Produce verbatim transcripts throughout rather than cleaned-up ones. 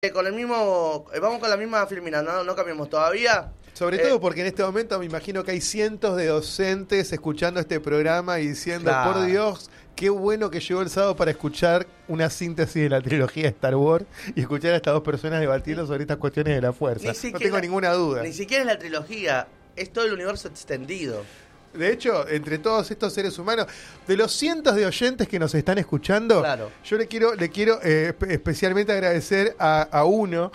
Con el mismo, vamos con la misma filmina, no, no cambiamos todavía. Sobre eh, todo porque en este momento me imagino que hay cientos de docentes escuchando este programa y diciendo, claro, por Dios, qué bueno que llegó el sábado para escuchar una síntesis de la trilogía de Star Wars y escuchar a estas dos personas debatiendo sobre estas cuestiones de la fuerza. No tengo ninguna duda. Ni siquiera es la trilogía, es todo el universo extendido. De hecho, entre todos estos seres humanos, de los cientos de oyentes que nos están escuchando, claro, yo le quiero, le quiero eh, especialmente agradecer a, a uno.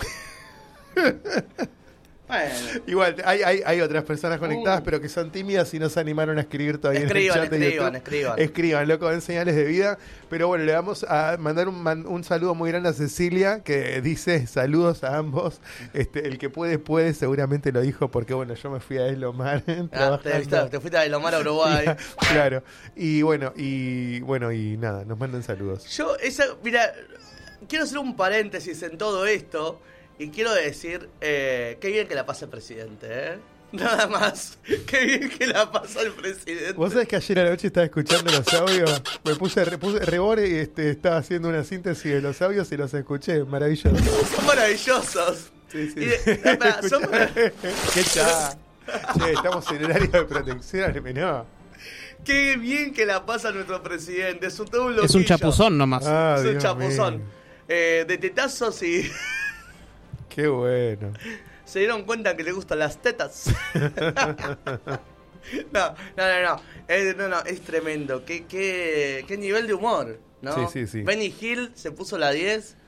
Bueno. Igual, hay, hay, hay otras personas conectadas, uh. pero que son tímidas y no se animaron a escribir todavía escriban, en el chat de escriban, YouTube. Escriban, escriban. Loco, en señales de vida. Pero bueno, le vamos a mandar un, man, un saludo muy grande a Cecilia, que dice saludos a ambos. Este, el que puede, puede, seguramente lo dijo, porque bueno, yo me fui a Elomar. Ah, te, te fuiste a Elomar a Uruguay. Claro. Y bueno, y bueno, y nada, nos mandan saludos. Yo, esa, mira, quiero hacer un paréntesis en todo esto. Y quiero decir, eh, qué bien que la pasa el presidente, ¿eh? Nada más. Qué bien que la pasa el presidente. Vos sabés que ayer a la noche estaba escuchando los audios. Me puse, puse rebore y este, estaba haciendo una síntesis de los audios y los escuché. Maravillosos. Son maravillosos. Sí, sí. Y de, espera, son marav- Qué cha. Che, estamos en horario de protección. No. Qué bien que la pasa nuestro presidente. Es un, todo un loquillo. Es un chapuzón nomás. Ah, es un Dios chapuzón. Mío. Eh, de tetazos y... Qué bueno. Se dieron cuenta que le gustan las tetas. no, no, no, no. Eh, no, no, es tremendo. Qué, qué, qué nivel de humor, ¿no? Sí, sí, sí. Benny Hill se puso la diez.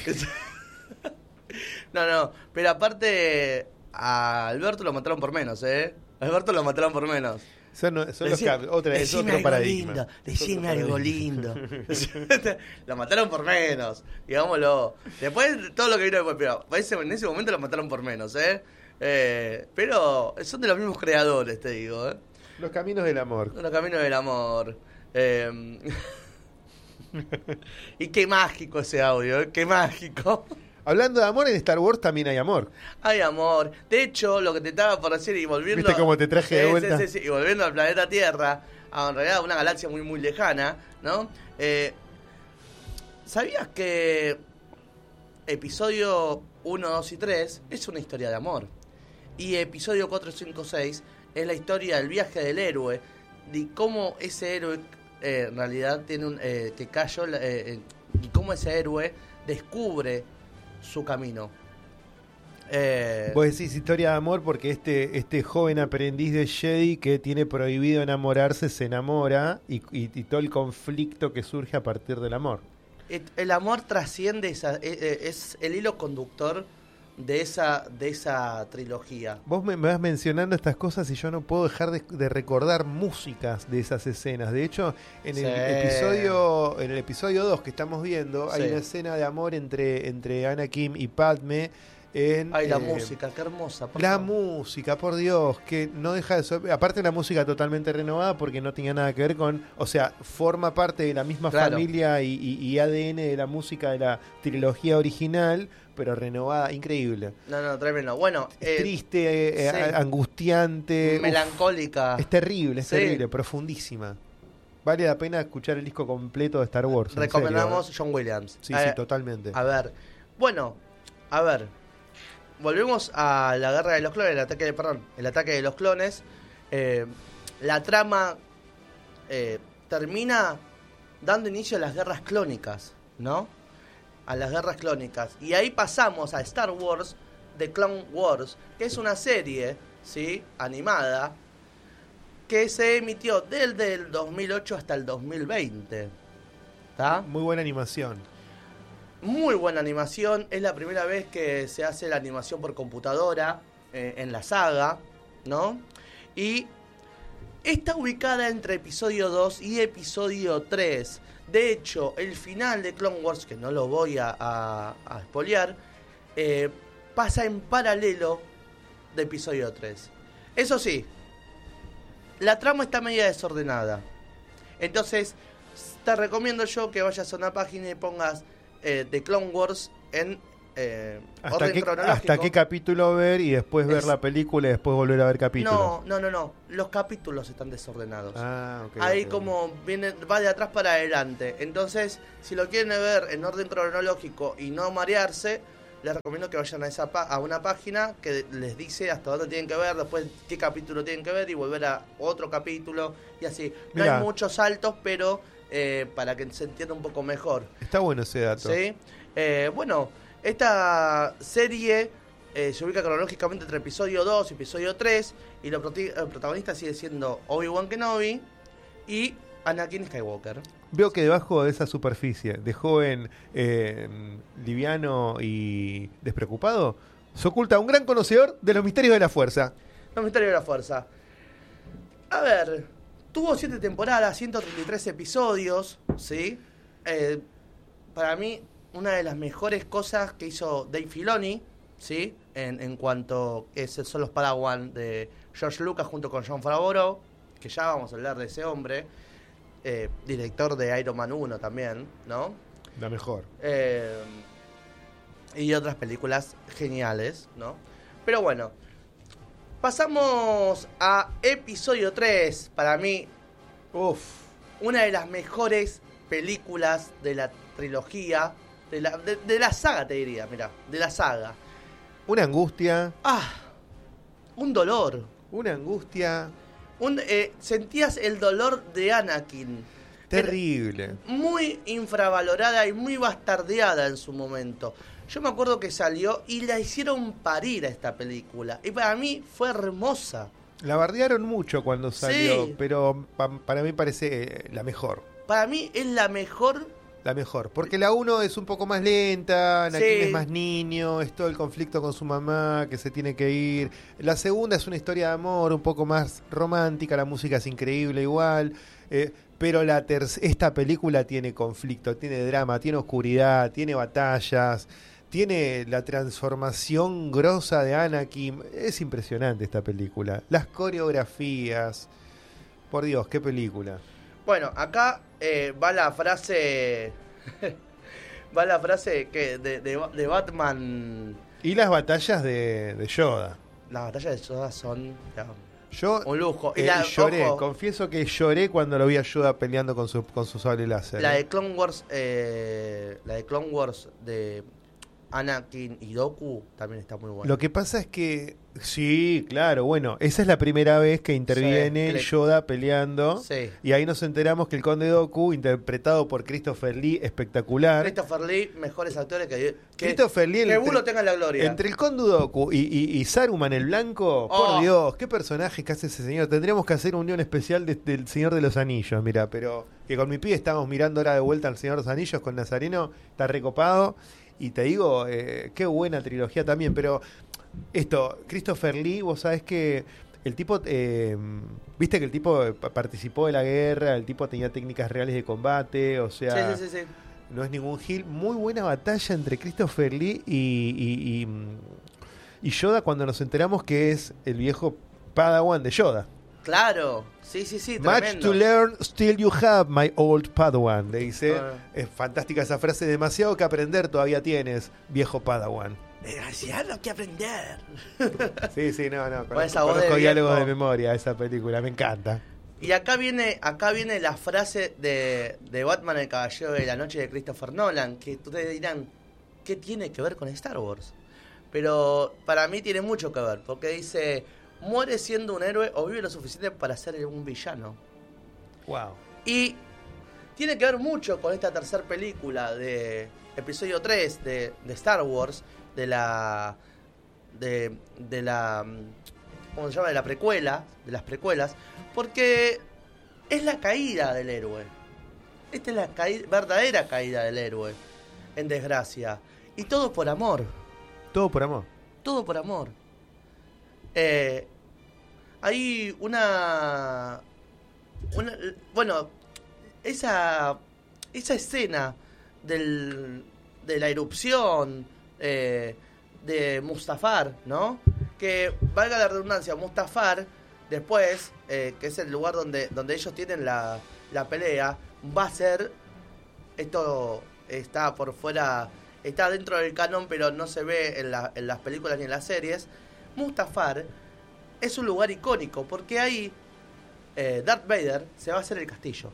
no, no. Pero aparte, a Alberto lo mataron por menos, ¿eh? A Alberto lo mataron por menos. Son, son Decí, los otra, es otro algo paradigma. Lindo, decime algo lindo. Lo mataron por menos, digámoslo. Después, todo lo que vino después, pero en ese momento lo mataron por menos, ¿eh? eh pero son de los mismos creadores, te digo, ¿eh? Los caminos del amor. Los caminos del amor. Eh... y qué mágico ese audio, ¿eh? Qué mágico. Hablando de amor, en Star Wars también hay amor. Hay amor. De hecho, lo que te estaba por decir y volviendo... ¿Viste cómo te traje de vuelta? Sí, sí, sí. Y volviendo al planeta Tierra, a en realidad una galaxia muy, muy lejana, ¿no? Eh, ¿Sabías que episodio uno, dos y tres es una historia de amor? Y episodio cuatro, cinco, seis es la historia del viaje del héroe, de cómo ese héroe eh, en realidad tiene un... Eh, que cayó... Eh, y cómo ese héroe descubre su camino. Eh... Vos decís historia de amor porque este este joven aprendiz de Jedi que tiene prohibido enamorarse se enamora y, y, y todo el conflicto que surge a partir del amor. El, el amor trasciende, esa, es el hilo conductor de esa de esa trilogía. Vos me, me vas mencionando estas cosas y yo no puedo dejar de, de recordar músicas de esas escenas. De hecho, en sí. el episodio en el episodio dos que estamos viendo, sí, hay una escena de amor entre, entre Anakin y Padme. En, Ay, la eh, música, qué hermosa. La favor. música, por Dios, que no deja de ser, aparte una música totalmente renovada porque no tenía nada que ver con, o sea, forma parte de la misma claro. familia y, y, y A D N de la música de la trilogía original, pero renovada, increíble. No, no, tremendo. Bueno, es eh, triste, eh, sí. angustiante, melancólica. Uf, es terrible, es sí. terrible, profundísima. Vale la pena escuchar el disco completo de Star Wars. Recomendamos serio, ¿eh? John Williams. Sí, eh, sí, totalmente. A ver, bueno, a ver. Volvemos a la guerra de los clones, el ataque de, perdón, el ataque de los clones. Eh, la trama eh, termina dando inicio a las guerras clónicas, ¿no? A las guerras clónicas. Y ahí pasamos a Star Wars, The Clone Wars, que es una serie, ¿sí? Animada, que se emitió desde el dos mil ocho hasta el dos mil veinte. ¿Está? Muy buena animación. Muy buena animación, es la primera vez que se hace la animación por computadora eh, en la saga, ¿no? Y está ubicada entre episodio dos y episodio tres. De hecho, el final de Clone Wars, que no lo voy a, a, a spoilear, eh, pasa en paralelo de episodio tres. Eso sí, la trama está media desordenada. Entonces, te recomiendo yo que vayas a una página y pongas Eh, de Clone Wars en eh, ¿Hasta orden qué, cronológico. ¿Hasta qué capítulo ver y después ver es... la película y después volver a ver capítulos? No, no, no, no. Los capítulos están desordenados. Ah, okay, Ahí okay. como viene, va de atrás para adelante. Entonces, si lo quieren ver en orden cronológico y no marearse, les recomiendo que vayan a esa pa- a una página que les dice hasta dónde tienen que ver, después qué capítulo tienen que ver y volver a otro capítulo y así. No Mirá. hay muchos saltos, pero eh, para que se entienda un poco mejor. Está bueno ese dato. ¿Sí? Eh, bueno, esta serie eh, se ubica cronológicamente entre episodio dos y episodio tres y lo proti- el protagonista sigue siendo Obi-Wan Kenobi y Anakin Skywalker. Veo que debajo de esa superficie, de joven, eh, liviano y despreocupado, se oculta un gran conocedor de los misterios de la fuerza. Los misterios de la fuerza. A ver, tuvo siete temporadas, ciento treinta y tres episodios, ¿sí? Eh, para mí, una de las mejores cosas que hizo Dave Filoni, ¿sí? En, en cuanto a esos son los Padawan de George Lucas junto con Jon Favreau, que ya vamos a hablar de ese hombre, eh, director de Iron Man uno también, ¿no? La mejor. Eh, y otras películas geniales, ¿no? Pero bueno, pasamos a episodio tres. Para mí, Uf. una de las mejores películas de la trilogía, de la, de, de la saga, te diría, mira, de la saga. Una angustia. Ah, un dolor. Una angustia Un, eh, sentías el dolor de Anakin. terrible. Era muy infravalorada y muy bastardeada en su momento. Yo me acuerdo que salió y la hicieron parir a esta película. Y para mí fue hermosa. La bardearon mucho cuando salió, Sí. pero pa- para mí parece eh, la mejor. Para mí es la mejor. La mejor. Porque la uno es un poco más lenta, Anakin Sí. es más niño, es todo el conflicto con su mamá que se tiene que ir. La segunda es una historia de amor un poco más romántica, la música es increíble igual. Eh, pero la ter- esta película tiene conflicto, tiene drama, tiene oscuridad, tiene batallas, tiene la transformación grosa de Anakin. Es impresionante esta película. Las coreografías. Por Dios, qué película. Bueno, acá eh, va la frase. va la frase que de, de, de Batman. Y las batallas de, de Yoda. Las batallas de Yoda son ya, Yo un lujo. Y eh, la, lloré, ojo, confieso que lloré cuando lo vi a Yoda peleando con su, con su sable láser. la ¿eh? de Clone Wars, eh, la de Clone Wars de Anakin y Dooku también está muy buena. Lo que pasa es que, sí, claro, bueno, esa es la primera vez que interviene Sí, que le- Yoda peleando. Sí. Y ahí nos enteramos que el Conde Dooku, interpretado por Christopher Lee, espectacular. Christopher Lee, mejores actores que que, Christopher Lee, que entre- uno tenga la gloria. Entre el Conde Dooku y, y, y Saruman el Blanco, Oh. por Dios, qué personaje que hace ese señor. Tendríamos que hacer una unión especial de- del Señor de los Anillos, mira, pero que con mi pibe estamos mirando ahora de vuelta al Señor de los Anillos con Nazareno, está recopado. Y te digo, eh, qué buena trilogía también, pero esto, Christopher Lee, vos sabés que el tipo, eh, viste que el tipo eh, participó de la guerra, el tipo tenía técnicas reales de combate, o sea, Sí, sí, sí, sí. no es ningún gil. Muy buena batalla entre Christopher Lee y, y, y, mm, y Yoda cuando nos enteramos que es el viejo Padawan de Yoda. Claro, sí, sí, sí, Much tremendo. to learn, still you have, my old Padawan. Le dice, Ah. es fantástica esa frase, demasiado que aprender todavía tienes, viejo Padawan. Demasiado que aprender. Sí, sí, no, no, Con conozco, esa voz de conozco diálogos viejo. de memoria esa película, me encanta. Y acá viene, acá viene la frase de, de Batman el Caballero de la Noche de Christopher Nolan, que ustedes dirán, ¿qué tiene que ver con Star Wars? Pero para mí tiene mucho que ver, porque dice, muere siendo un héroe o vive lo suficiente para ser un villano. Wow. Y tiene que ver mucho con esta tercera película de episodio tres de, de Star Wars, de la de, de la ¿cómo se llama? De la precuela, de las precuelas, porque es la caída del héroe. Esta es la caída, verdadera caída del héroe en desgracia, y todo por amor, Todo por amor. todo por amor. Eh, hay una, una bueno, esa esa escena del, de la erupción eh, de Mustafar, ¿no? Que, valga la redundancia, Mustafar, después, eh, que es el lugar donde, donde ellos tienen la, la pelea, va a ser, esto está por fuera, está dentro del canon, pero no se ve en, la, en las películas ni en las series. Mustafar es un lugar icónico, porque ahí eh, Darth Vader se va a hacer el castillo.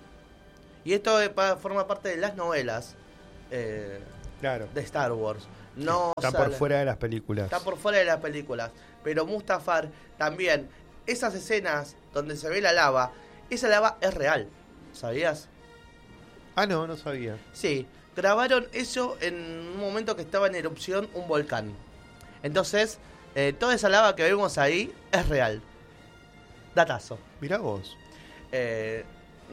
Y esto eh, pa- forma parte de las novelas eh, Claro. de Star Wars. no Están sale. por fuera de las películas. Está por fuera de las películas. Pero Mustafar también, esas escenas donde se ve la lava, esa lava es real. ¿Sabías? Ah, no, no sabía. Sí, grabaron eso en un momento que estaba en erupción un volcán. Entonces, eh, toda esa lava que vemos ahí es real. Datazo. Mirá vos. Eh,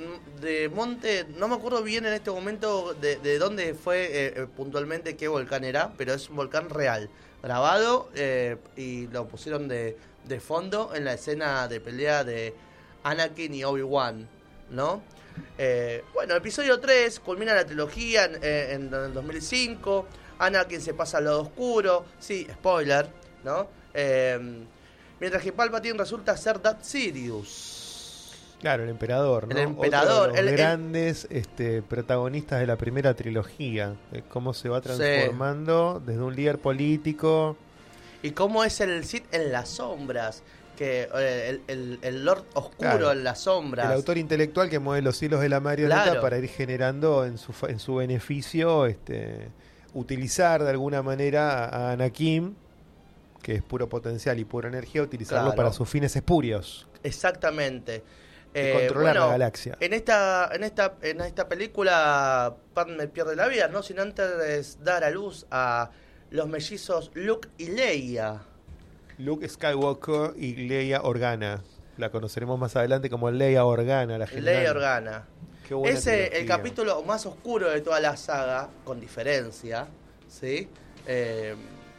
de Monte, no me acuerdo bien en este momento de, de dónde fue eh, puntualmente qué volcán era, pero es un volcán real, grabado eh, y lo pusieron de, de fondo en la escena de pelea de Anakin y Obi-Wan, ¿no? Eh, bueno, episodio tres culmina la trilogía en, en, en el dos mil cinco. Anakin se pasa al lado oscuro, sí, spoiler, ¿no? Eh, mientras que Palpatine resulta ser Darth Sidious. Claro, el emperador, ¿no? El emperador. Otro de los el, grandes el... Este, protagonistas de la primera trilogía. De cómo se va transformando sí. desde un líder político. Y cómo es el Sith en las sombras. Que eh, el, el, el Lord Oscuro claro. en las sombras. El autor intelectual que mueve los hilos de la marioneta claro. para ir generando en su, en su beneficio, este, utilizar de alguna manera a Anakin, que es puro potencial y pura energía, utilizarlo claro. para sus fines espurios. Exactamente. Eh, controlar bueno, la galaxia. En esta, en esta, en esta película Padme pierde la vida, ¿no? Sin antes dar a luz a los mellizos Luke y Leia. Luke Skywalker y Leia Organa. La conoceremos más adelante como Leia Organa, la general. Leia Organa. Qué buena es eh, el capítulo más oscuro de toda la saga, con diferencia, ¿sí? Eh,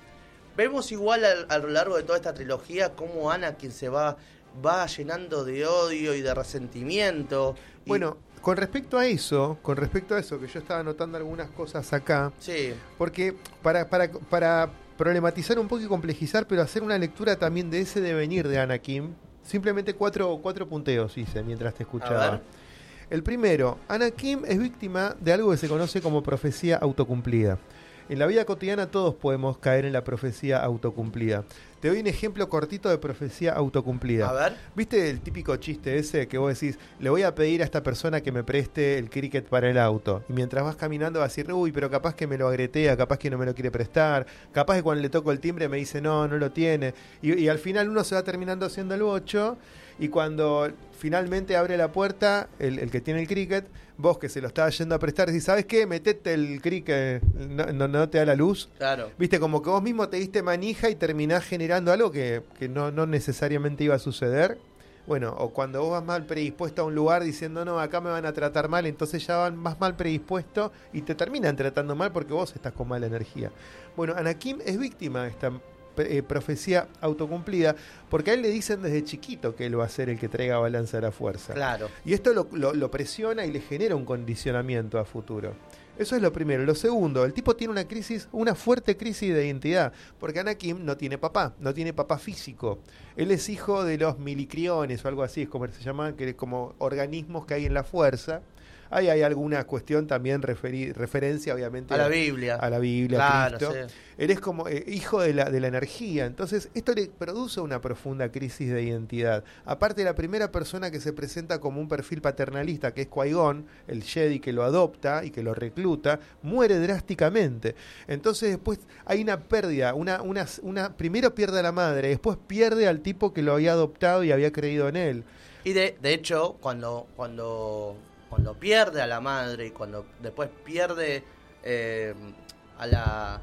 vemos igual a, a lo largo de toda esta trilogía cómo Anakin se va va llenando de odio y de resentimiento. Y... Bueno, con respecto a eso, con respecto a eso, que yo estaba anotando algunas cosas acá, sí. porque para, para, para problematizar un poco y complejizar, pero hacer una lectura también de ese devenir de Anakin, simplemente cuatro, cuatro punteos hice mientras te escuchaba. El primero, Anakin es víctima de algo que se conoce como profecía autocumplida. En la vida cotidiana todos podemos caer en la profecía autocumplida. Te doy un ejemplo cortito de profecía autocumplida. A ver. ¿Viste el típico chiste ese que vos decís, le voy a pedir a esta persona que me preste el cricket para el auto? Y mientras vas caminando vas a decir, uy, pero capaz que me lo agretea, capaz que no me lo quiere prestar, capaz que cuando le toco el timbre me dice, no, no lo tiene. Y, y al final uno se va terminando haciendo el bocho, y cuando finalmente abre la puerta, el, el que tiene el cricket, vos que se lo estaba yendo a prestar, decís, ¿sabes qué? Metete el cricket, no, no, no te da la luz. Claro. Viste, como que vos mismo te diste manija y terminás generando algo que, que no, no necesariamente iba a suceder. Bueno, o cuando vos vas mal predispuesto a un lugar diciendo, no, acá me van a tratar mal, entonces ya van más mal predispuesto y te terminan tratando mal porque vos estás con mala energía. Bueno, Anakin es víctima de esta eh, profecía autocumplida porque a él le dicen desde chiquito que él va a ser el que traiga balanza de la fuerza. Claro. Y esto lo, lo, lo presiona y le genera un condicionamiento a futuro. Eso es lo primero. Lo segundo, el tipo tiene una crisis, una fuerte crisis de identidad, porque Anakin no tiene papá, no tiene papá físico. Él es hijo de los milicriones o algo así, es como se llaman, que como organismos que hay en la fuerza. Ahí hay alguna cuestión también referi- referencia, obviamente, a la Biblia. A la Biblia, claro, Cristo. Sí. Él es como eh, hijo de la, de la energía. Entonces, esto le produce una profunda crisis de identidad. Aparte, la primera persona que se presenta como un perfil paternalista, que es Qui-Gon, el Jedi que lo adopta y que lo recluta, muere drásticamente. Entonces, después hay una pérdida. Una, una, una, primero pierde a la madre, después pierde al tipo que lo había adoptado y había creído en él. Y de, de hecho, cuando... cuando... cuando pierde a la madre y cuando después pierde eh, a la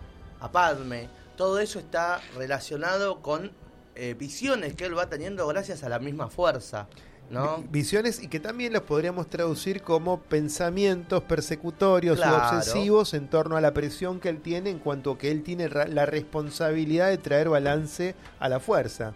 a Padme, todo eso está relacionado con eh, visiones que él va teniendo gracias a la misma fuerza, ¿no? Visiones y que también los podríamos traducir como pensamientos persecutorios claro. o obsesivos en torno a la presión que él tiene en cuanto a que él tiene la responsabilidad de traer balance a la fuerza.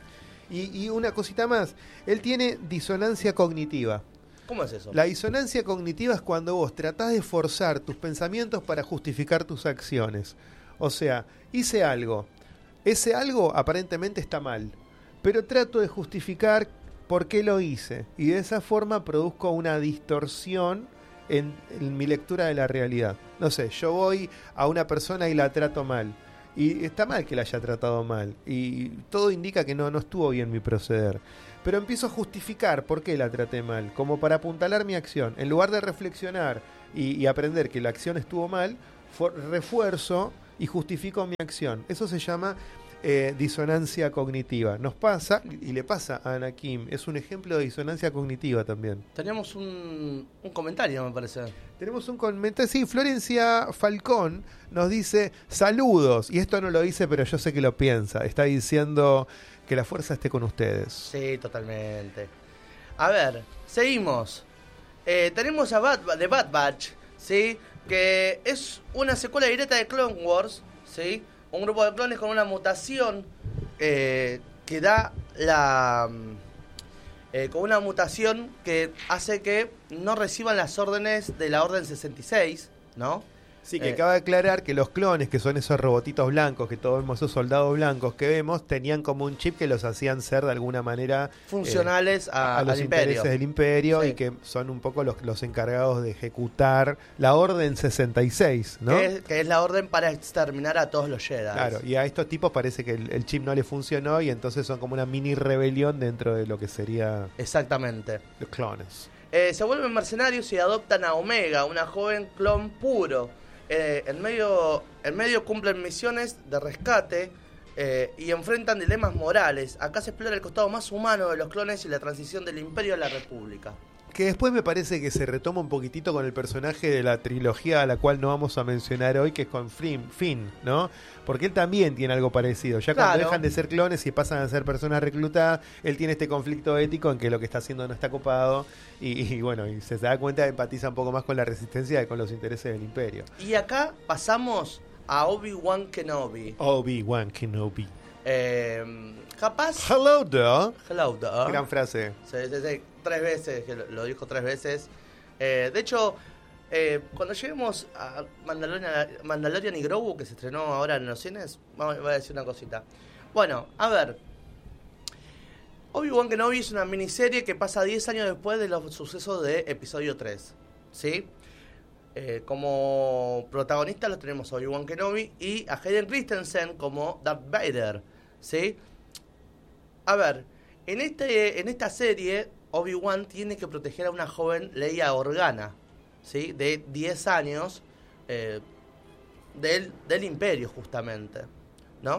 Y, y una cosita más, él tiene disonancia cognitiva. ¿Cómo es eso? La disonancia cognitiva es cuando vos tratás de forzar tus pensamientos para justificar tus acciones. O sea, hice algo. Ese algo aparentemente está mal, pero trato de justificar por qué lo hice. Y de esa forma produzco una distorsión en, en mi lectura de la realidad. No sé, yo voy a una persona y la trato mal. Y está mal que la haya tratado mal. Y todo indica que no, no estuvo bien mi proceder. Pero empiezo a justificar por qué la traté mal, como para apuntalar mi acción. En lugar de reflexionar y, y aprender que la acción estuvo mal, for, refuerzo y justifico mi acción. Eso se llama eh, disonancia cognitiva. Nos pasa, y le pasa a Anakin, es un ejemplo de disonancia cognitiva también. Teníamos un, un comentario, me parece. Tenemos un comentario, sí, Florencia Falcón nos dice, saludos, y esto no lo dice, pero yo sé que lo piensa, está diciendo que la fuerza esté con ustedes. Sí, totalmente. A ver, seguimos. Eh, tenemos a Bad, The Bad Batch, ¿sí? Que es una secuela directa de Clone Wars, ¿sí? Un grupo de clones con una mutación eh, que da la... Eh, con una mutación que hace que no reciban las órdenes de la Orden sesenta y seis, ¿no? Sí, que Eh, cabe aclarar que los clones, que son esos robotitos blancos, que todos vemos, esos soldados blancos que vemos, tenían como un chip que los hacían ser de alguna manera funcionales eh, a, a los al intereses imperio. del imperio, Sí. y que son un poco los, los encargados de ejecutar la Orden sesenta y seis, ¿no? Que es, que es la orden para exterminar a todos los Jedi. Claro, y a estos tipos parece que el, el chip no les funcionó y entonces son como una mini rebelión dentro de lo que sería Exactamente. los clones. Eh, se vuelven mercenarios y adoptan a Omega, una joven clon puro. Eh, en, medio, en medio cumplen misiones de rescate eh, y enfrentan dilemas morales. Acá se explora el costado más humano de los clones y la transición del Imperio a la República. Que después me parece que se retoma un poquitito con el personaje de la trilogía a la cual no vamos a mencionar hoy, que es con Finn, Finn, ¿no? Porque él también tiene algo parecido. Ya cuando Claro. dejan de ser clones y pasan a ser personas reclutadas, él tiene este conflicto ético en que lo que está haciendo no está copado y, y bueno, y se da cuenta, empatiza un poco más con la resistencia y con los intereses del imperio. Y acá pasamos a Obi-Wan Kenobi. Obi-Wan Kenobi. Eh, capaz... Hello there. Hello there. Gran frase. Sí, sí, sí, tres veces, que lo, lo dijo tres veces. Eh, de hecho, eh, cuando lleguemos a Mandalorian, Mandalorian y Grogu, que se estrenó ahora en los cines, vamos, voy a decir una cosita. Bueno, a ver. Obi-Wan Kenobi es una miniserie que pasa diez años después de los sucesos de episodio tres. ¿Sí? Eh, como protagonista lo tenemos a Obi-Wan Kenobi y a Hayden Christensen como Darth Vader. ¿Sí? A ver, en, este, en esta serie, Obi-Wan tiene que proteger a una joven Leia Organa, ¿sí? De diez años, eh, del, del Imperio, justamente, ¿no?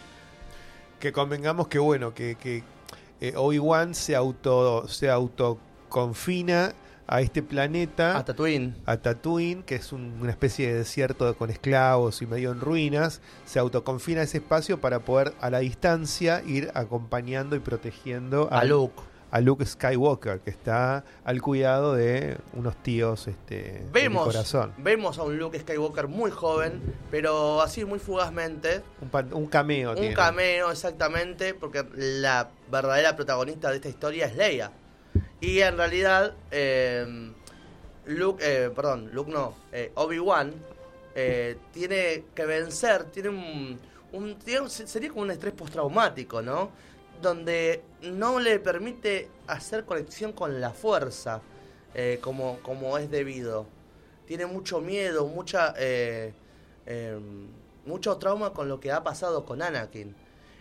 Que convengamos que, bueno, que, que eh, Obi-Wan se auto se autoconfina a este planeta, A Tatooine. a Tatooine, que es un- una especie de desierto con esclavos y medio en ruinas. Se autoconfina a ese espacio para poder a la distancia ir acompañando y protegiendo A Luke. a Luke Skywalker, que está al cuidado de unos tíos este, de mi Vemos, corazón. vemos a un Luke Skywalker muy joven, pero así muy fugazmente. Un, pan- un cameo Un tiene. cameo, exactamente, porque la verdadera protagonista de esta historia es Leia. Y en realidad, eh, Luke, eh, perdón, Luke no, eh, Obi-Wan eh, tiene que vencer, tiene un, un tiene- sería como un estrés postraumático, ¿no? Donde no le permite hacer conexión con la fuerza eh, como, como es debido. Tiene mucho miedo, mucha eh, eh, mucho trauma con lo que ha pasado con Anakin.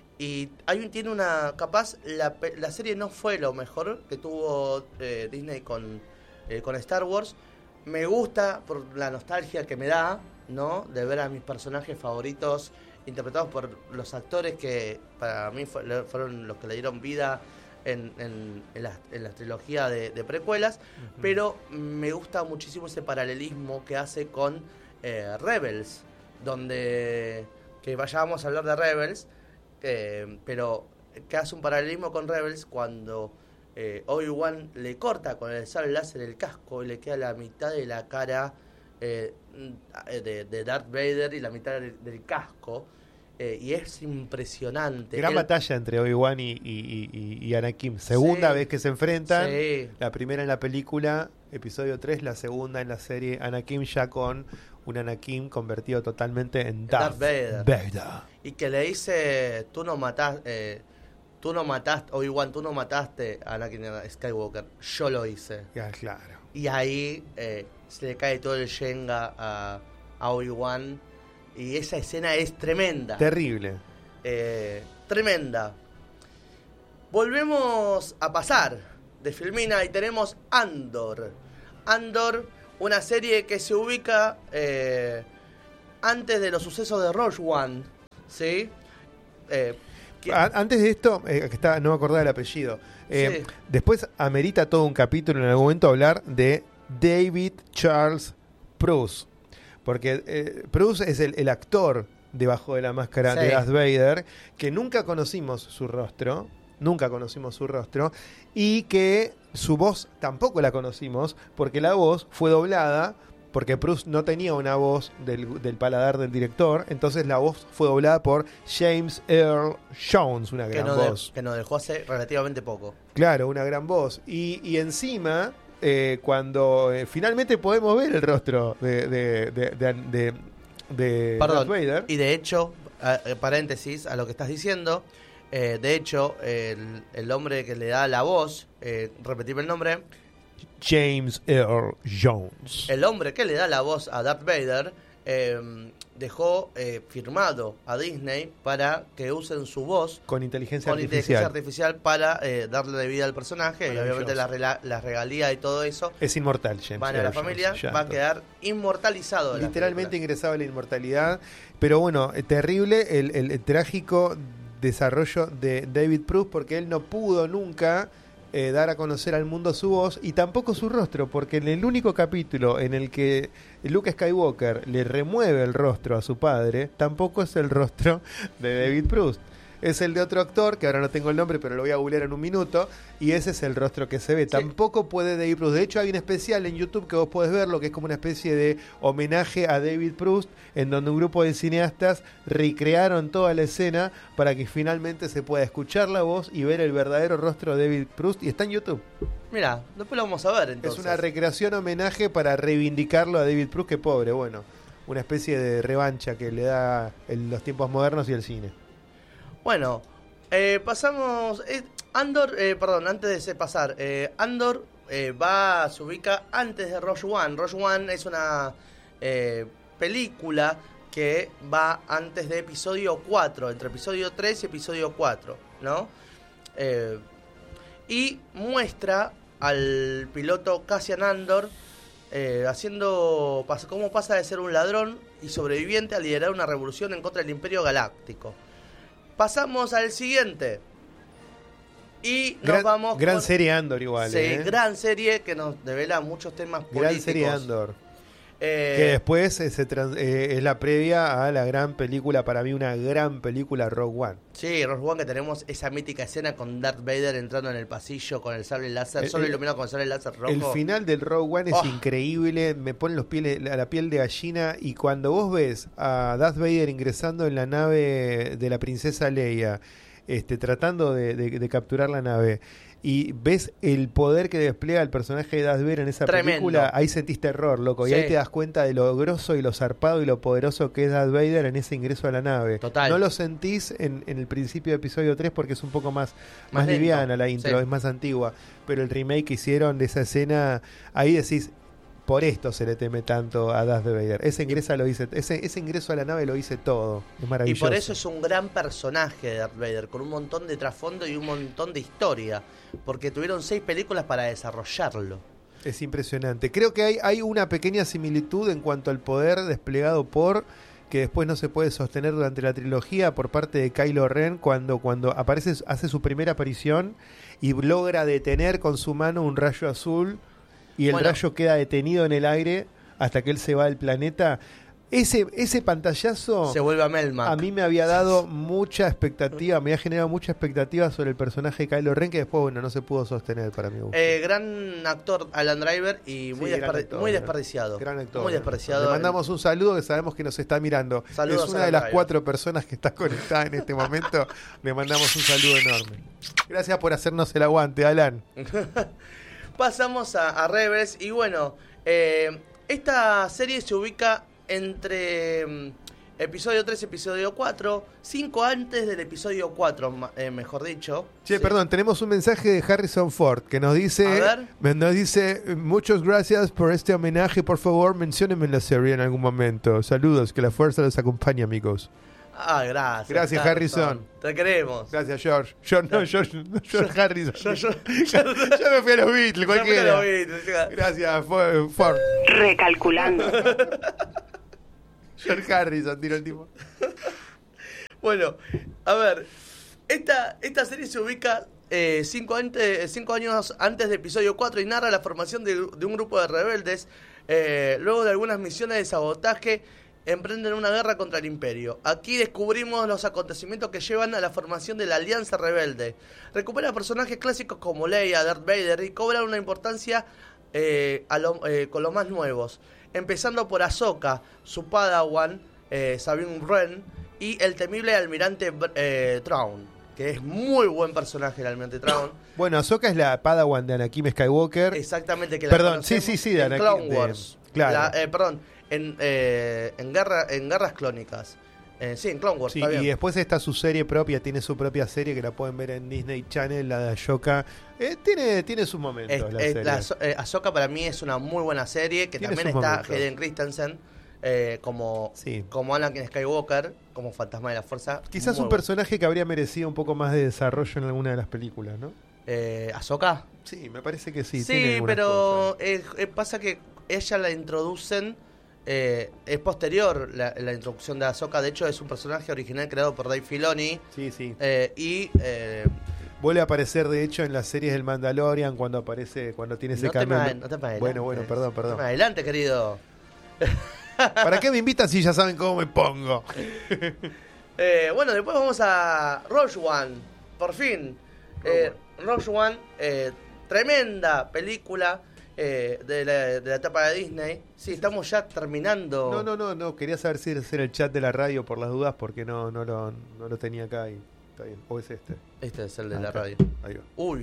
Y hay un, tiene una... Capaz la, pe- la serie no fue lo mejor que tuvo eh, Disney con, eh, con Star Wars. Me gusta por la nostalgia que me da, ¿no? De ver a mis personajes favoritos interpretados por los actores que para mí fue- le- fueron los que le dieron vida en, en, en la, en la trilogía de, de precuelas. Ujú. Pero me gusta muchísimo ese paralelismo que hace con eh, Rebels, donde... Que vayamos a hablar de Rebels... Eh, pero que hace un paralelismo con Rebels cuando eh, Obi-Wan le corta con el sable láser el casco y le queda la mitad de la cara eh, de, de Darth Vader y la mitad del, del casco eh, y es impresionante. Gran Él- batalla entre Obi-Wan y, y, y- y Anakin. Segunda Sí. vez que se enfrentan. Sí. La primera en la película, episodio tres. La segunda en la serie Anakin, ya con un Anakin convertido totalmente en Darth, Darth Vader. Vader. Y que le dice, tú no mataste, eh, tú no mataste, Obi-Wan, tú no mataste a Anakin Skywalker, yo lo hice. Ya, claro. Y ahí eh, se le cae todo el Shenga a, a Obi-Wan. Y esa escena es tremenda. Terrible. Eh, tremenda. Volvemos a pasar de Filmina y tenemos Andor. Andor, una serie que se ubica eh, antes de los sucesos de Rogue One, ¿sí? Eh, que... Antes de esto, eh, que está, no me acordaba el apellido. Eh, sí. Después amerita todo un capítulo en algún momento hablar de David Charles Proust. Porque eh, Proust es el, el actor debajo de la máscara sí. de Darth Vader, que nunca conocimos su rostro, nunca conocimos su rostro, y que su voz tampoco la conocimos, porque la voz fue doblada, porque Proust no tenía una voz del, del paladar del director, entonces la voz fue doblada por James Earl Jones, una gran que no voz. De, que nos dejó hace relativamente poco. Claro, una gran voz. Y, y encima... Eh, cuando eh, finalmente podemos ver el rostro de, de, de, de, de, de Perdón, Darth Vader. Y de hecho, eh, paréntesis a lo que estás diciendo, eh, de hecho, el, el hombre que le da la voz, eh, repetirme el nombre, James Earl Jones. El hombre que le da la voz a Darth Vader eh, dejó eh, firmado a Disney para que usen su voz con inteligencia con artificial, inteligencia artificial para eh, darle vida al personaje, y obviamente la, rela, la regalía y todo eso es inmortal. James van a la familia, ya, va a quedar inmortalizado, literalmente ingresado a la inmortalidad. Pero bueno, terrible el, el, el trágico desarrollo de David Proust, porque él no pudo nunca Eh, dar a conocer al mundo su voz y tampoco su rostro, porque en el único capítulo en el que Luke Skywalker le remueve el rostro a su padre, tampoco es el rostro de David Proust. Es el de otro actor, que ahora no tengo el nombre, pero lo voy a googlear en un minuto, y ese es el rostro que se ve. Sí. Tampoco puede David Proust. De hecho, hay un especial en YouTube que vos podés verlo, que es como una especie de homenaje a David Proust, en donde un grupo de cineastas recrearon toda la escena para que finalmente se pueda escuchar la voz y ver el verdadero rostro de David Proust, y está en YouTube. Mira, después lo vamos a ver entonces. Es una recreación homenaje para reivindicarlo a David Proust, que pobre, bueno, una especie de revancha que le da en los tiempos modernos y el cine. Bueno, eh, pasamos... Eh, Andor, eh, perdón, antes de pasar, eh, Andor eh, va, se ubica antes de Rogue One. Rogue One es una eh, película que va antes de episodio cuatro, entre episodio tres y episodio cuatro, ¿no? Eh, y muestra al piloto Cassian Andor eh, haciendo pas- cómo pasa de ser un ladrón y sobreviviente a liderar una revolución en contra del Imperio Galáctico. Pasamos al siguiente. Y nos gran, vamos Gran con, serie Andor igual. Sí, ¿eh? gran serie que nos devela muchos temas políticos. Gran serie Andor. Eh, que después eh, se trans, eh, es la previa a la gran película, para mí una gran película, Rogue One. Sí, Rogue One, que tenemos esa mítica escena con Darth Vader entrando en el pasillo con el sable láser, eh, solo eh, iluminado con el sable láser rojo. El final del Rogue One oh. es increíble, me pone los pieles, la, la piel de gallina, y cuando vos ves a Darth Vader ingresando en la nave de la princesa Leia, este, tratando de, de, de capturar la nave, y ves el poder que despliega el personaje de Darth Vader en esa Tremendo. película, ahí sentís terror, loco, Sí. y ahí te das cuenta de lo grosso y lo zarpado y lo poderoso que es Darth Vader en ese ingreso a la nave. Total. No lo sentís en, en el principio de episodio tres porque es un poco más, Más más lento. liviana la intro, Sí. es más antigua, pero el remake que hicieron de esa escena, ahí decís, por esto se le teme tanto a Darth Vader. Ese ingreso lo hice, ese, ese ingreso a la nave lo hice todo. Es maravilloso. Y por eso es un gran personaje de Darth Vader, con un montón de trasfondo y un montón de historia. Porque tuvieron seis películas para desarrollarlo. Es impresionante. Creo que hay, hay una pequeña similitud en cuanto al poder desplegado por, que después no se puede sostener durante la trilogía, por parte de Kylo Ren, cuando, cuando aparece, hace su primera aparición y logra detener con su mano un rayo azul. Y el bueno, rayo queda detenido en el aire hasta que él se va del planeta. Ese, ese pantallazo se vuelve a Melmac. A mí me había dado mucha expectativa, me había generado mucha expectativa sobre el personaje de Kylo Ren, que después, bueno, no se pudo sostener para mi gusto. Eh, gran actor Alan Driver y muy, sí, desperdi- actor, muy desperdiciado. Gran actor. Muy desperdiciado. Le mandamos un saludo, que sabemos que nos está mirando. Saludos es una a de las Driver. cuatro personas que está conectada en este momento. Le mandamos un saludo enorme. Gracias por hacernos el aguante, Alan. Pasamos a, a Rebels y bueno, eh, esta serie se ubica entre mm, episodio tres y episodio cuatro, cinco antes del episodio cuatro, ma- eh, mejor dicho. Che, Sí. perdón, tenemos un mensaje de Harrison Ford que nos dice, A ver. me- nos dice, muchas gracias por este homenaje, por favor, menciónenme en la serie en algún momento. Saludos, que la fuerza los acompañe, amigos. Ah, gracias. Gracias, Harrison. Te queremos. Gracias, George. George no, George, George Harrison. Yo, yo, ya, ya me fui a los Beatles, cualquiera. Ya me lo vi, ya. Gracias, Ford. Ford. Recalculando. George Harrison tiró el tipo. Bueno, a ver, esta, esta serie se ubica eh, cinco, antes, cinco años antes de episodio cuatro y narra la formación de, de un grupo de rebeldes. Eh, luego de algunas misiones de sabotaje, emprenden una guerra contra el Imperio. Aquí descubrimos los acontecimientos que llevan a la formación de la Alianza Rebelde. Recupera personajes clásicos como Leia, Darth Vader y cobra una importancia eh, a lo, eh, con los más nuevos. Empezando por Ahsoka, su Padawan, eh, Sabine Wren, y el temible almirante eh, Thrawn, que es muy buen personaje el almirante Thrawn. Bueno, Ahsoka es la Padawan de Anakin Skywalker. Exactamente, que Perdón, la sí, sí, sí, de en Anakin. Clone Wars. De, claro. La, eh, perdón, en, eh, en, guerra, en Guerras Clónicas. Eh, sí, en Clone Wars, sí, está bien. Y después está su serie propia, tiene su propia serie que la pueden ver en Disney Channel, la de Ahsoka. Eh, tiene, tiene sus momentos Es, la es, serie. la, eh, Ahsoka para mí es una muy buena serie, que Tiene también sus está momentos. Hayden Christensen eh, como, Sí. como Anakin Skywalker, como fantasma de la fuerza. Quizás Muy un personaje que habría merecido un poco más de desarrollo en alguna de las películas, ¿no? Eh, ¿Ahsoka? Sí, me parece que sí. Sí, tiene algunas pero cosas. eh, eh, pasa que ella la introducen, eh, es posterior la, la introducción de Ahsoka. De hecho, es un personaje original creado por Dave Filoni. Sí, sí. Eh, y eh, Vuelve a aparecer, de hecho, en las series del Mandalorian cuando aparece, cuando tiene ese no te, cambio. me, no te me adelantes. Bueno, bueno, perdón, No perdón. te me adelante, querido. ¿Para qué me invitan si ya saben cómo me pongo? Eh, bueno, después vamos a Rogue One, por fin. Eh, Rogue One, eh, tremenda película eh, de, la, de la etapa de Disney. Sí, estamos ya terminando. No, no, no, no. Quería saber si era el chat de la radio por las dudas porque no, no, lo, no lo tenía acá y está bien. ¿O es este? Este es el de Ah, la acá. radio. Ahí va. Uy.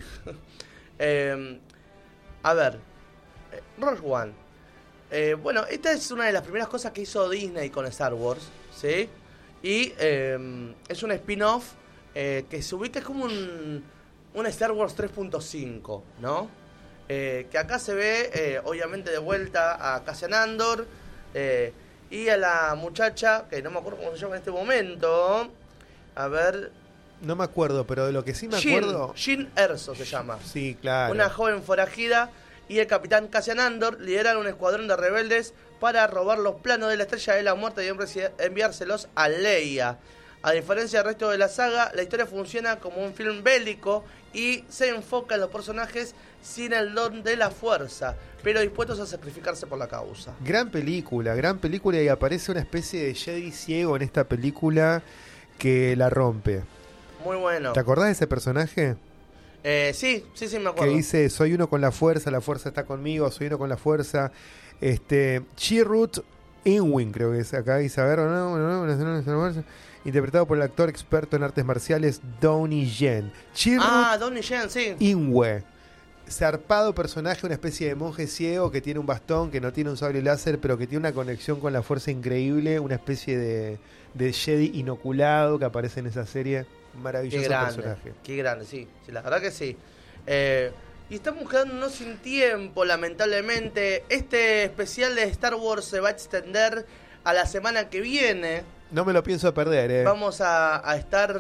eh, a ver, eh, Rogue One. Eh, bueno, esta es una de las primeras cosas que hizo Disney con Star Wars, ¿sí? Y eh, es un spin-off eh, que se ubica como un, un Star Wars tres punto cinco, ¿no? Eh, que acá se ve, eh, obviamente, de vuelta a Cassian Andor eh, y a la muchacha, que no me acuerdo cómo se llama en este momento. A ver... No me acuerdo, pero de lo que sí me Jyn, acuerdo... Jyn Erso se llama. Sí, claro. Una joven forajida y el capitán Cassian Andor lideran un escuadrón de rebeldes para robar los planos de la Estrella de la Muerte y enviárselos a Leia. A diferencia del resto de la saga, la historia funciona como un film bélico y se enfoca en los personajes sin el don de la fuerza, pero dispuestos a sacrificarse por la causa. Gran película, gran película, y aparece una especie de Jedi ciego en esta película que la rompe. Muy bueno. ¿Te acordás de ese personaje? Eh, sí, sí, sí, me Que acuerdo. dice, soy uno con la fuerza, la fuerza está conmigo, soy uno con la fuerza. Este, Chirrut Inwin, creo que es acá, dice, a ver, no, no, no, no, no, interpretado por el actor experto en artes marciales Donnie Yen. Chirrut Ah, Donnie Yen, sí. Inwe. Zarpado personaje, una especie de monje ciego que tiene un bastón, que no tiene un sable láser, pero que tiene una conexión con la fuerza increíble, una especie de, de Jedi inoculado que aparece en esa serie. Maravilloso Qué grande, personaje. qué grande, sí, sí, la verdad que sí. Eh, y estamos quedándonos sin tiempo, lamentablemente. Este especial de Star Wars se va a extender a la semana que viene. No me lo pienso perder, eh. Vamos a, a estar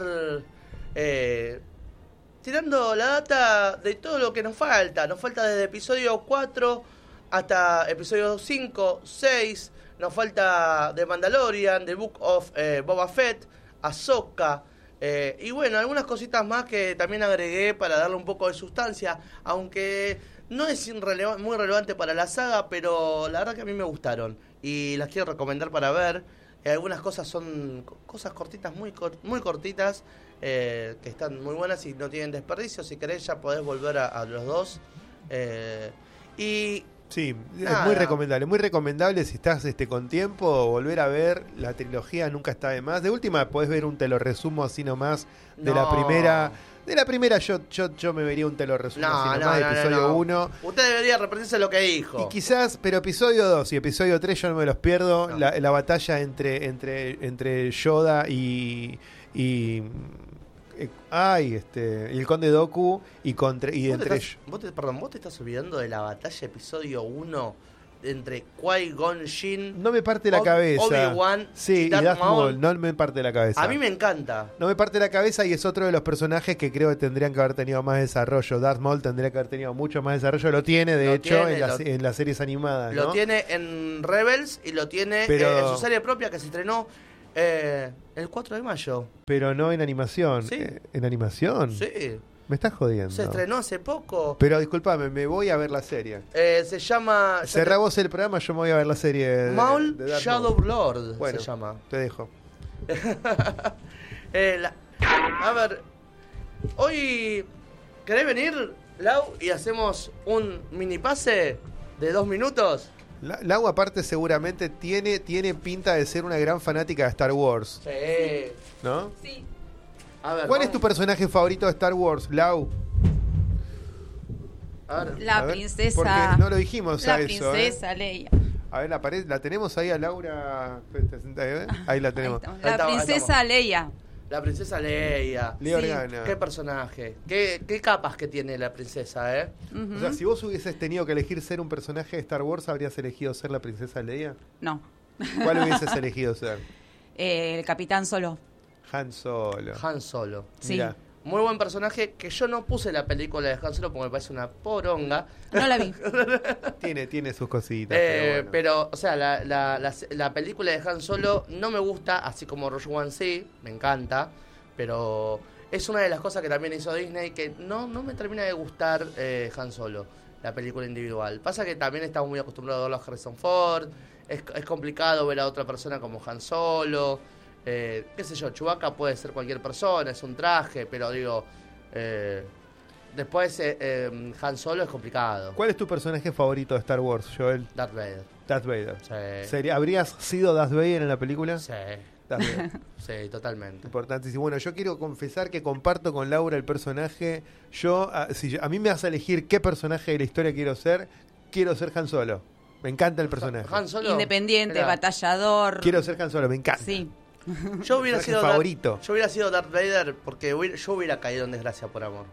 eh, tirando la data de todo lo que nos falta. Nos falta desde episodio cuatro hasta episodio cinco, seis. Nos falta The Mandalorian, The Book of eh, Boba Fett, Ahsoka. Eh, y bueno, algunas cositas más que también agregué para darle un poco de sustancia, aunque no es irreleva- muy relevante para la saga, pero la verdad que a mí me gustaron y las quiero recomendar para ver. Eh, algunas cosas son co- cosas cortitas, muy cor- muy cortitas, eh, que están muy buenas y no tienen desperdicio. Si querés ya podés volver a, a los dos. Eh, y Sí, Nada. es muy recomendable, muy recomendable si estás este con tiempo, volver a ver la trilogía nunca está de más. De última podés ver un te lo resumo así nomás de No. la primera. De la primera yo, yo, yo me vería un te lo resumo no, así no, nomás no, de no, episodio no. uno. Usted debería repetirse lo que dijo. Y quizás, pero episodio dos y episodio tres yo no me los pierdo. No. La, la batalla entre, entre, entre Yoda y. y eh, ay, este. Y el Conde Dooku y contra. Y ¿Vos te entre estás- vos te- perdón, ¿vos te estás olvidando de la batalla episodio uno entre Qui-Gon Jinn. No me parte la Ob- cabeza. Obi-Wan sí, y y Darth Darth Maul. Maul. No me parte la cabeza. A mí me encanta. No me parte la cabeza y es otro de los personajes que creo que tendrían que haber tenido más desarrollo. Darth Maul tendría que haber tenido mucho más desarrollo. Lo tiene, de Lo hecho, tiene, en, las, lo- en las series animadas. Lo ¿no? tiene en Rebels y lo tiene Pero- eh, en su serie propia que se estrenó eh, el cuatro de mayo. Pero no en animación. Sí. Eh, ¿En animación? Sí, Me estás jodiendo. se estrenó hace poco. Pero discúlpame, me voy a ver la serie. Eh, se llama... ya Cerrá te- vos el programa, yo me voy a ver la serie. de- Maul de Darth Shadow Maul. Lord Bueno, se llama. te dejo. Eh, la- a ver, hoy ¿querés venir, Lau, y hacemos un mini pase de dos minutos? La, Lau aparte seguramente tiene, tiene pinta de ser una gran fanática de Star Wars, Sí. ¿no? Sí. A ver, ¿Cuál es vamos- tu personaje favorito de Star Wars, Lau? a ver. La A ver, princesa. Porque no lo dijimos La a eso, princesa ¿eh? Leia. A ver, la, pared, la tenemos ahí a Laura. ¿eh? Ahí la Ahí tenemos. estamos. Ahí La estamos, ahí princesa estamos. Leia. La princesa Leia. Leia Sí. Organa. Qué personaje. Qué, qué capas que tiene la princesa, ¿eh? Ujú. O sea, si vos hubieses tenido que elegir ser un personaje de Star Wars, ¿habrías elegido ser la princesa Leia? No. ¿Cuál hubieses elegido ser? Eh, el capitán Solo. Han Solo. Han Solo. Sí. Mirá. Muy buen personaje que yo no puse la película de Han Solo porque me parece una poronga. No la vi. Tiene, tiene sus cositas. Eh, pero, bueno. pero, o sea, la, la, la, la película de Han Solo no me gusta, así como Rogue One sí, me encanta, pero es una de las cosas que también hizo Disney que no, no me termina de gustar eh, Han Solo, la película individual. Pasa que también estamos muy acostumbrados a verlo a Harrison Ford, es, es complicado ver a otra persona como Han Solo, eh, qué sé yo, Chewbacca puede ser cualquier persona, es un traje, pero digo... Eh, Después, eh, eh, Han Solo es complicado. ¿Cuál es tu personaje favorito de Star Wars, Joel? Darth Vader. Darth Vader. Sí. ¿Sería- ¿Habrías sido Darth Vader en la película? Sí, Darth Vader. sí, totalmente. Importantísimo. Bueno, yo quiero confesar que comparto con Laura el personaje. Yo, a, si yo- a mí me vas a elegir qué personaje de la historia quiero ser, quiero ser Han Solo. Me encanta el personaje. Han Solo. Independiente, Mirá, batallador. Quiero ser Han Solo, me encanta. Sí. Yo hubiera personaje sido Darth- favorito. yo hubiera sido Darth Vader porque hubiera- yo hubiera caído en desgracia por amor.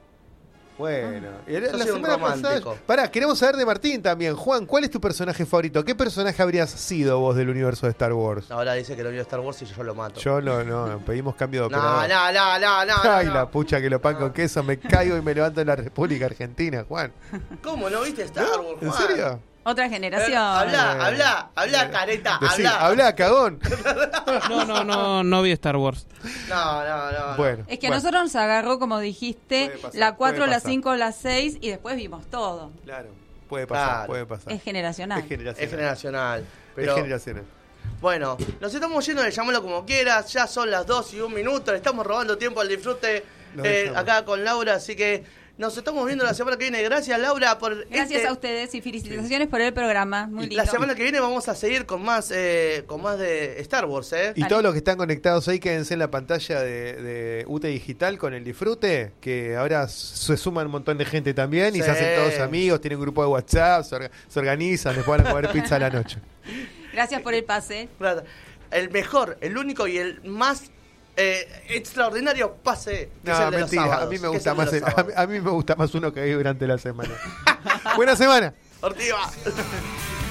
Bueno, y la, Yo la soy un semana pasada. romántico. Pará, queremos saber de Martín también. Juan, ¿cuál es tu personaje favorito? ¿Qué personaje habrías sido vos del universo de Star Wars? Ahora dice que lo vio Star Wars y yo lo mato. Yo no, no, pedimos cambio de no, operador. no, no, no, no, Ay, no. la pucha que lo pan con queso, me caigo y me levanto en la República Argentina, Juan. ¿Cómo no viste Star ¿No? Wars, ¿En Juan? serio? Otra Eh, generación. habla, Eh, habla, habla, careta, Decí, habla. habla, cagón. No, no, no, no vi Star Wars. No, no, no. no. Bueno, Es que a bueno, nosotros nos agarró, como dijiste, Puede pasar, la cuatro, puede la pasar. cinco, la seis y después vimos todo. Claro, puede pasar, Claro. puede pasar. Es generacional. Es generacional. Es generacional. Es Pero, generacional. bueno, nos estamos yendo de llamarlo como quieras. Ya son las dos y un minuto. Le estamos robando tiempo al disfrute Nos eh, dejamos. acá con Laura. Así que nos estamos viendo la semana que viene. Gracias, Laura, por Gracias este- a ustedes y felicitaciones por el programa. Muy lindo. La semana que viene vamos a seguir con más eh, con más de Star Wars, ¿eh? Y Dale. todos los que están conectados ahí, quédense en la pantalla de, de U T E Digital con el disfrute, que ahora se suman un montón de gente también y Sí. se hacen todos amigos, tienen un grupo de WhatsApp, se, orga- se organizan, después van a comer pizza a la noche. Gracias por el pase. El mejor, el único y el más eh, extraordinario pase que es No, el de los mentira, a sábados, mí me que es gusta el de más los el- a, mí, sábados. a mí me gusta más uno que hay durante la semana. Buena semana. Ortiva.